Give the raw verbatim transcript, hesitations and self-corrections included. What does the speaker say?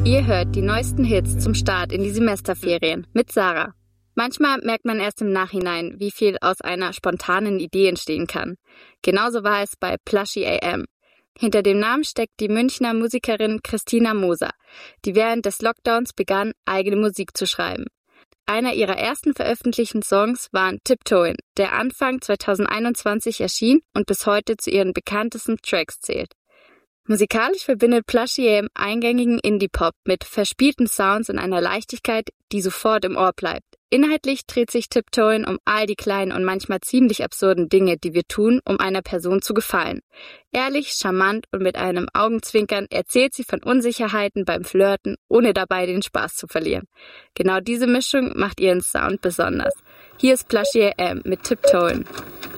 Ihr hört die neuesten Hits zum Start in die Semesterferien mit Sarah. Manchmal merkt man erst im Nachhinein, wie viel aus einer spontanen Idee entstehen kann. Genauso war es bei Plushy A M. Hinter dem Namen steckt die Münchner Musikerin Christina Moser, die während des Lockdowns begann, eigene Musik zu schreiben. Einer ihrer ersten veröffentlichten Songs war Tiptoein, der Anfang zweitausendeinundzwanzig erschien und bis heute zu ihren bekanntesten Tracks zählt. Musikalisch verbindet Plushy A M eingängigen Indie-Pop mit verspielten Sounds und einer Leichtigkeit, die sofort im Ohr bleibt. Inhaltlich dreht sich Tiptoein um all die kleinen und manchmal ziemlich absurden Dinge, die wir tun, um einer Person zu gefallen. Ehrlich, charmant und mit einem Augenzwinkern erzählt sie von Unsicherheiten beim Flirten, ohne dabei den Spaß zu verlieren. Genau diese Mischung macht ihren Sound besonders. Hier ist Plushy A M mit Tiptoein.